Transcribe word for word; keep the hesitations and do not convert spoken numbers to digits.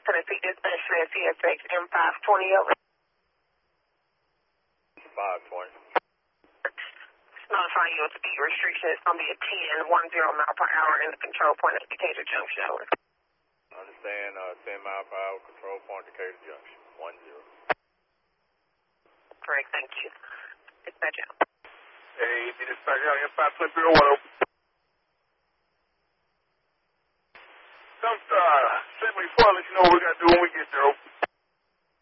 Tennessee Dispatch for C S X M five twenty over. five twenty. Notifying you of speed restriction. It's going to be a ten, one zero mile per hour in the control point at Decatur Junction. Over. Understand, uh, ten mile per hour control point Decatur Junction. one zero. Correct, thank you. Dispatch out. Hey, dispatch out, M five twenty one over. Some, uh, send me before, let you know what we got to do when we get there.